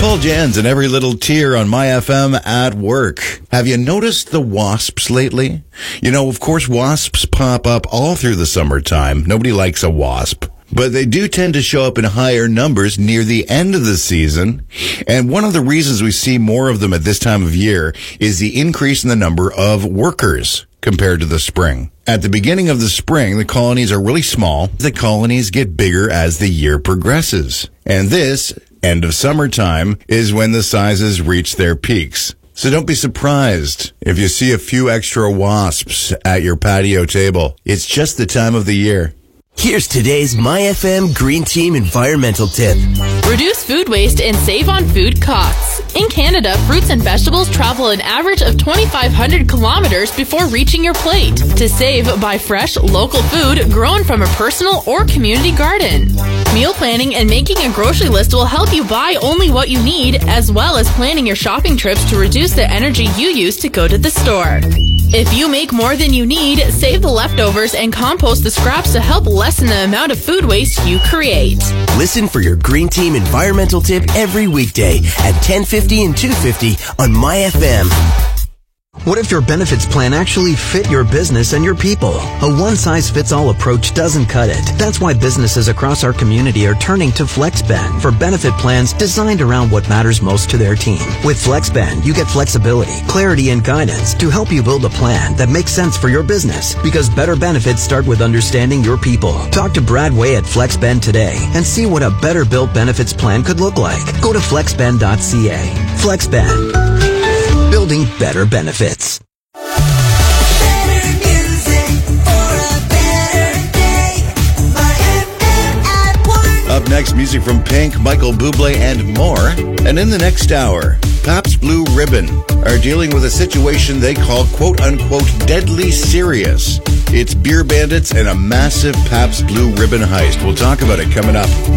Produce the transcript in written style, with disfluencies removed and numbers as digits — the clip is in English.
Paul Jans and Every Little Tear on My FM at work. Have you noticed the wasps lately? You know, of course, wasps pop up all through the summertime. Nobody likes a wasp. But they do tend to show up in higher numbers near the end of the season. And one of the reasons we see more of them at this time of year is the increase in the number of workers compared to the spring. At the beginning of the spring, the colonies are really small. The colonies get bigger as the year progresses. And this, end of summertime, is when the sizes reach their peaks. So don't be surprised if you see a few extra wasps at your patio table. It's just the time of the year. Here's today's MyFM Green Team environmental tip. Reduce food waste and save on food costs. In Canada, fruits and vegetables travel an average of 2,500 kilometers before reaching your plate. To save, buy fresh, local food grown from a personal or community garden. Meal planning and making a grocery list will help you buy only what you need, as well as planning your shopping trips to reduce the energy you use to go to the store. If you make more than you need, save the leftovers and compost the scraps to help lessen the amount of food waste you create. Listen for your Green Team environmental tip every weekday at 10:50 and 2:50 on MyFM. What if your benefits plan actually fit your business and your people? A one-size-fits-all approach doesn't cut it. That's why businesses across our community are turning to FlexBend for benefit plans designed around what matters most to their team. With FlexBend, you get flexibility, clarity, and guidance to help you build a plan that makes sense for your business, because better benefits start with understanding your people. Talk to Brad Way at FlexBend today and see what a better-built benefits plan could look like. Go to flexbend.ca. FlexBend. Building better benefits. Better music for a better day. MyFM at work. Up next, music from Pink, Michael Bublé, and more. And in the next hour, Pabst Blue Ribbon are dealing with a situation they call quote-unquote deadly serious. It's beer bandits and a massive Pabst Blue Ribbon heist. We'll talk about it coming up.